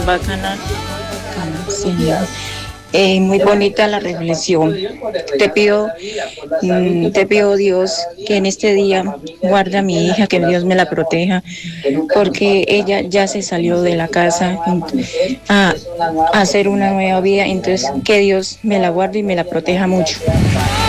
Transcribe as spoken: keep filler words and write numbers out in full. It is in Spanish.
Bacana, bacana, señor. Eh, muy bonita la reflexión. Te pido, mm, te pido Dios que en este día guarde a mi hija, que Dios me la proteja, porque ella ya se salió de la casa a, a hacer una nueva vida, entonces que Dios me la guarde y me la proteja mucho.